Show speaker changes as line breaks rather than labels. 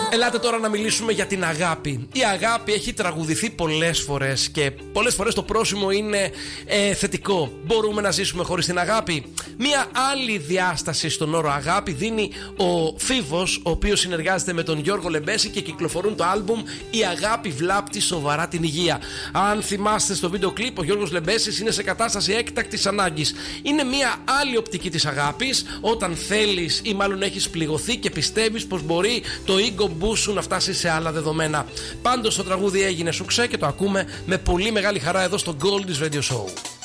Ελάτε τώρα να μιλήσουμε για την αγάπη. Η αγάπη έχει τραγουδηθεί πολλές φορές και πολλές φορές το πρόσημο είναι θετικό. Μπορούμε να ζήσουμε χωρίς την αγάπη? Μία άλλη διάσταση στον όρο αγάπη δίνει ο Φίβος, ο οποίος συνεργάζεται με τον Γιώργο Λεμπέση και κυκλοφορούν το άλμπουμ «Η αγάπη βλάπτει σοβαρά την υγεία». Αν θυμάστε στο βίντεο κλιπ, ο Γιώργος Λεμπέσης είναι σε κατάσταση έκτακτης ανάγκης. Είναι μία άλλη οπτική της αγάπης, όταν θέλεις ή μάλλον έχεις πληγωθεί και πιστεύεις πως μπορεί το ego boost σου να φτάσει σε άλλα δεδομένα. Πάντως το τραγούδι έγινε σουξέ και το ακούμε με πολύ μεγάλη χαρά εδώ στο Goldies Radio Show.